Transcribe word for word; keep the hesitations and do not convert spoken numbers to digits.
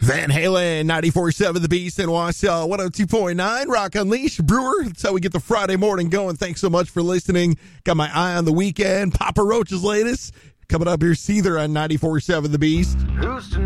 Van Halen, ninety-four point seven The Beast, and Wausau, one oh two point nine, Rock Unleashed. Brewer, that's how we get the Friday morning going. Thanks so much for listening. Got my eye on the weekend. Papa Roach's latest. Coming up here, Seether on ninety-four point seven The Beast. Who's to